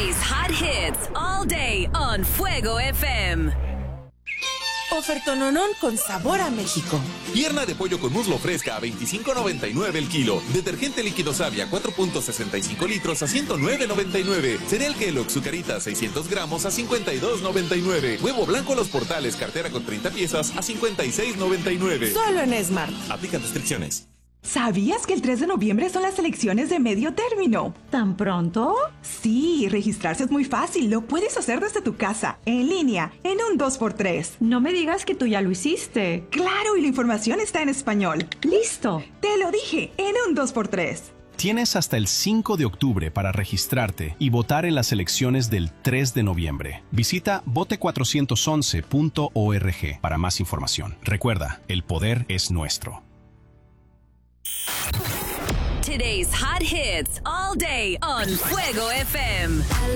Today's hot hits all day on Fuego FM. Ofertononón con sabor a México. Pierna de pollo con muslo fresca a $25.99 el kilo. Detergente líquido Savia 4.65 litros a $109.99. Cereal Kellogg's Zucaritas 600 gramos a $52.99. Huevo blanco Los Portales cartera con 30 piezas a $56.99. Solo en Smart. Aplican restricciones. ¿Sabías que el 3 de noviembre son las elecciones de medio término? ¿Tan pronto? Sí, registrarse es muy fácil. Lo puedes hacer desde tu casa, en línea, en un 2x3. No me digas que tú ya lo hiciste. Claro, y la información está en español. ¡Listo! Te lo dije, en un 2x3. Tienes hasta el 5 de octubre para registrarte y votar en las elecciones del 3 de noviembre. Visita vote411.org para más información. Recuerda, el poder es nuestro. Today's hot hits all day on Fuego FM.